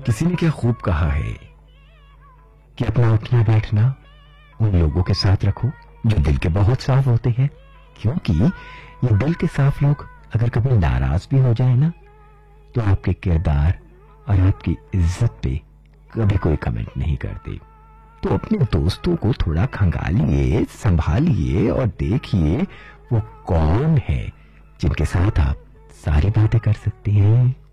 किसी ने क्या खूब कहा है कि अपना उठना बैठना उन लोगों के साथ रखो जो दिल के बहुत साफ होते हैं, क्योंकि ये दिल के साफ लोग अगर कभी नाराज भी हो जाए ना, तो आपके किरदार और आपकी इज्जत पे कभी कोई कमेंट नहीं करते। तो अपने दोस्तों को थोड़ा खंगालिए, संभालिए और देखिए वो कौन है जिनके साथ आप सारी बातें कर सकते हैं।